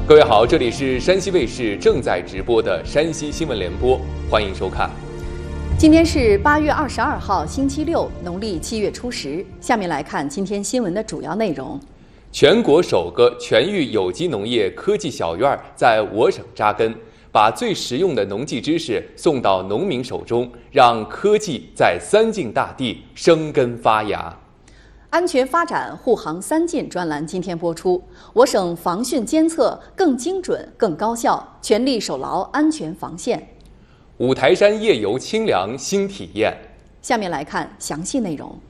各位好，这里是山西卫视正在直播的山西新闻联播，欢迎收看。 今天是8月22号，星期六，农历7月初10。下面来看今天新闻的主要内容。 全国首个全域有机农业科技小院在我省扎根，把最实用的农技知识送到农民手中，让科技在三晋大地生根发芽。 安全发展护航三晋专栏今天播出，我省防汛监测更精准、更高效，全力守牢安全防线。 五台山夜游清凉新体验。 下面来看详细内容。